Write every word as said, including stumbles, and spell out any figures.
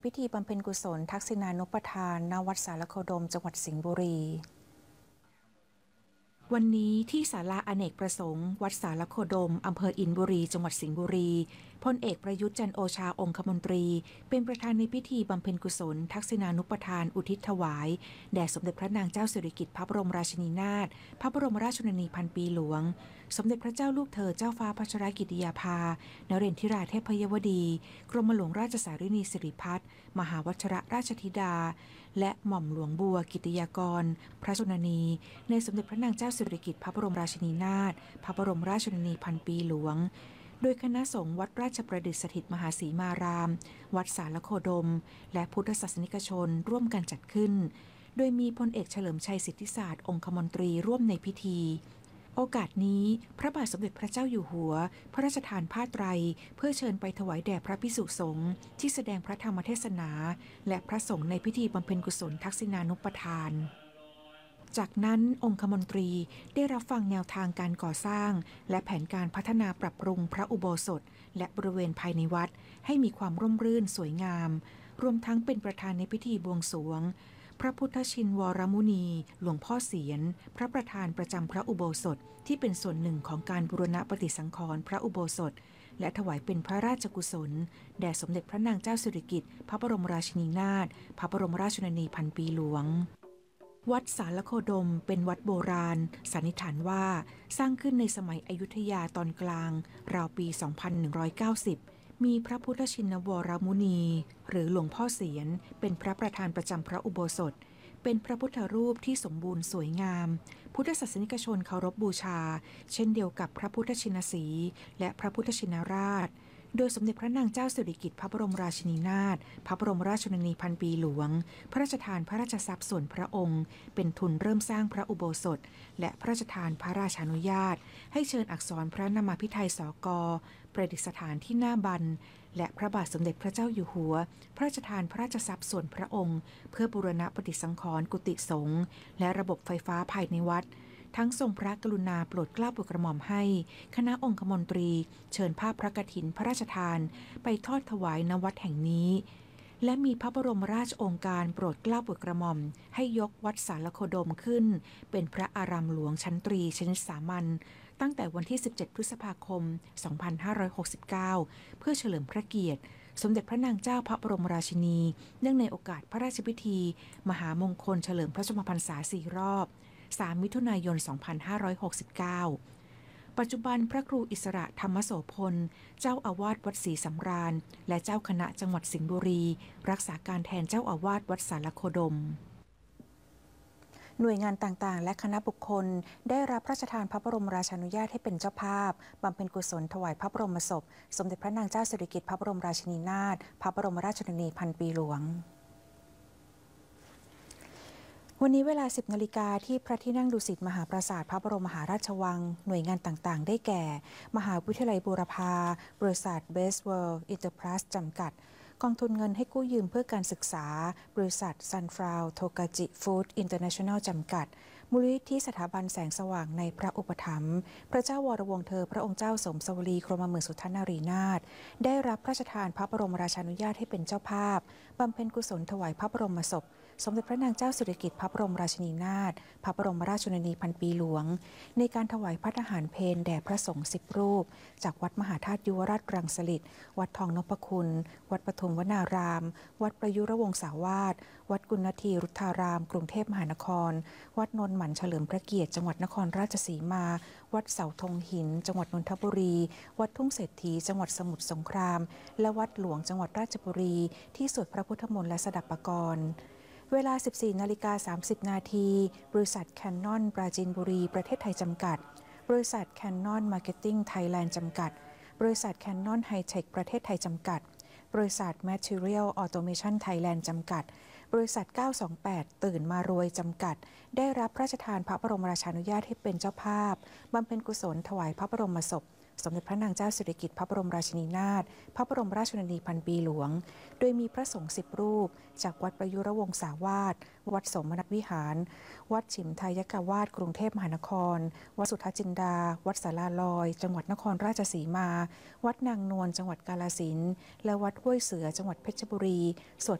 พิธีบำเพ็ญกุศลทักษิณานุปทานณวัดสารโคดมจังหวัดสิงห์บุรีวันนี้ที่ศาลาอเนกประสงค์วัดสารโคดมอำเภออินบุรีจังหวัดสิงห์บุรีพลเอกประยุทธ์จันทร์โอชาองคมนตรีเป็นประธานในพิธีบำเพ็ญกุศลทักษิณานุปทานอุทิศถวายแด่สมเด็จพระนางเจ้าสิริกิติ์พระบรมราชินีนาถพระบรมราชชนนีพันปีหลวงสมเด็จพระเจ้าลูกเธอเจ้าฟ้าพัชรกิติยาภานเรนทิราเทพยวดีกรมหลวงราชสารินีสิริพัฒน์มหาวชิรราชธิดาและหม่อมหลวงบัวกิติยากรพระชนนีในสมเด็จพระนางเจ้าสิริกิติ์พระบรมราชินีนาถพระบรมราชชนนีพันปีหลวงโดยคณะสงฆ์วัดราชประดิษฐสถิตมหาศรีมารามวัดสารโคดมและพุทธศาสนิกชนร่วมกันจัดขึ้นโดยมีพลเอกเฉลิมชัยสิทธิศาสตร์องคมนตรีร่วมในพิธีโอกาสนี้พระบาทสมเด็จพระเจ้าอยู่หัวพระราชทานผ้าไตรเพื่อเชิญไปถวายแด่พระภิกษุสงฆ์ที่แสดงพระธรรมเทศนาและพระสงฆ์ในพิธีบำเพ็ญกุศลทักษิณานุปทานจากนั้นองคมนตรีได้รับฟังแนวทางการก่อสร้างและแผนการพัฒนาปรับปรุงพระอุโบสถและบริเวณภายในวัดให้มีความร่มรื่นสวยงามรวมทั้งเป็นประธานในพิธีบวงสรวงพระพุทธชินวรมุนีหลวงพ่อเสียรพระประธานประจำพระอุโบสถที่เป็นส่วนหนึ่งของการบูรณปฏิสังขรณ์พระอุโบสถและถวายเป็นพระราชกุศลแด่สมเด็จพระนางเจ้าสิริกิติ์พระบรมราชินีนาถพระบรมราชชนนีพันปีหลวงวัดสารโคดมเป็นวัดโบราณสันนิษฐานว่าสร้างขึ้นในสมัยอยุธยาตอนกลางราวปี สองพันหนึ่งร้อยเก้าสิบ มีพระพุทธชินวรมุนีหรือหลวงพ่อเสียรเป็นพระประธานประจำพระอุโบสถเป็นพระพุทธรูปที่สมบูรณ์สวยงามพุทธศาสนิกชนเคารพบูชาเช่นเดียวกับพระพุทธชินสีห์และพระพุทธชินราชโดยสมเด็จพระนางเจ้าสิริกิติ์พระบรมราชินีนาถพระบรมราชชนนีพันปีหลวงพระราชทานพระราชทรัพย์ส่วนพระองค์เป็นทุนเริ่มสร้างพระอุโบสถและพระราชทานพระราชานุญาตให้เชิญอักษรพระนามาภิไธยสก.ประดิษฐานที่หน้าบันและพระบาทสมเด็จพระเจ้าอยู่หัวพระราชทานพระราชทรัพย์ส่วนพระองค์เพื่อบูรณปฏิสังขรณ์กุฏิสงฆ์และระบบไฟฟ้าภายในวัดทั้งทรงพระกรุณาโปรดเกล้าโปรดกระหม่อมให้คณะองคมนตรีเชิญภาพพระกฐินพระราชทานไปทอดถวายณวัดแห่งนี้และมีพระบรมราชโองการโปรดเกล้าโปรดกระหม่อมให้ยกวัดสารโคดมขึ้นเป็นพระอารามหลวงชั้นตรีชนิดสามัญตั้งแต่วันที่สิบเจ็ดพฤษภาคมสองพันห้าร้อยหกสิบเก้าเพื่อเฉลิมพระเกียรติสมเด็จพระนางเจ้าพระบรมราชินีเนื่องในโอกาสพระราชพิธีมหามงคลเฉลิมพระชนมพรรษาสี่รอบสามมิถุนายนสองพันห้าร้อยหกสิบเก้าปัจจุบันพระครูอิสระธรรมโสพลเจ้าอาวาสวัดศรีสำราญและเจ้าคณะจังหวัดสิงห์บุรีรักษาการแทนเจ้าอาวาสวัดสารโคดมหน่วยงานต่างๆและคณะบุคคลได้รับพระราชทานพระบรมราชานุญาตให้เป็นเจ้าภาพบำเพ็ญกุศลถวายพระบรมศพสมเด็จพระนางเจ้าสิริกิติ์พระบรมราชินีนาถพระบรมราชชนนีพันปีหลวงวันนี้เวลา สิบนาฬิกาที่พระที่นั่งดุสิตมหาปราสาทพระบรมมหาราชวังหน่วยงานต่างๆได้แก่มหาวิทยาลัยบูรพาบริษัทเบสเวิลด์อินเตอร์ไพรส์จำกัดกองทุนเงินให้กู้ยืมเพื่อการศึกษาบริษัทซันฟราวโทกาจิฟู้ดอินเตอร์เนชั่นแนลจำกัดมูลนิธิสถาบันแสงสว่างในพระอุปถัมภ์พระเจ้าวรวงศ์เธอพระองค์เจ้าสมสวรีกรมหมื่นสุทนารีนาถได้รับพระราชทานพระบรมราชานุญาตให้เป็นเจ้าภาพบำเพ็ญกุศลถวายพระบรมศพสมเด็จพระนางเจ้าสิริกิติ์พระบรมราชินีนาถพระบรมราชชนนีพันปีหลวงในการถวายภัตตาหารเพลแด่พระสงฆ์สิบรูปจากวัดมหาธาตุยุวราชรังสฤษฎ์วัดทองนพคุณวัดปฐุมวนารามวัดประยุรวงศาวาสวัดกุณฑีรุทธารามกรุงเทพมหานครวัดนนหมั่นเฉลิมพระเกียรติจังหวัดนครราชสีมาวัดเสาธงหินจังหวัดนนทบุรีวัดทุ่งเศรษฐีจังหวัดสมุทรสงครามและวัดหลวงจังหวัดราชบุรีที่สวดพระพุทธมนต์และสดับปกรณ์เวลา สิบสี่นาฬิกาสามสิบนาทีบริษัทแคนนอนปราจีนบุรีประเทศไทยจำกัดบริษัทแคนนอนมาร์เก็ตติ้งไทยแลนด์จำกัดบริษัทแคนนอนไฮเทคประเทศไทยจำกัดบริษัท Material Automation Thailand จำกัดบริษัทเก้าสองแปดตื่นมารวยจำกัดได้รับพระราชทานพระบรมราชานุญาตให้เป็นเจ้าภาพบำเพ็ญกุศลถวายพระบรมศพสมเด็จพระนางเจ้าสิริกิติ์พระบรมราชินีนาถพระบรมราชชนนีพันปีหลวงโดยมีพระสงฆ์สิบรูปจากวัดประยุรวงศาวาสวัดสมณวิหารวัดฉิมทายกาวาสกรุงเทพมหานครวัดสุทธจินดาวัดสาราลอยจังหวัดนครราชสีมาวัดนางนวลจังหวัดกาฬสินธุ์และวัดห้วยเสือจังหวัดเพชรบุรีสวด